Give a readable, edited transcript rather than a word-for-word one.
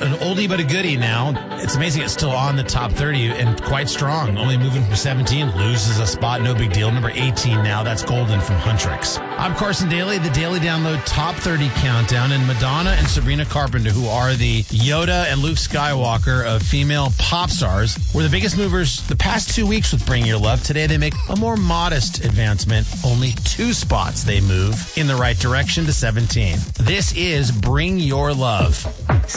an oldie but a goodie now. It's amazing it's still on the top 30 and quite strong. Only moving from 17, loses a spot, no big deal. Number 18 now, that's Golden from Huntrix. I'm Carson Daly, the Daily Download Top 30 Countdown, and Madonna and Sabrina Carpenter, who are the Yoda and Luke Skywalker of female pop stars, were the biggest movers the past 2 weeks with Bring Your Love. Today they make a more modest advancement. Only 2 spots they move in the right direction to 17. This is Bring Your Love.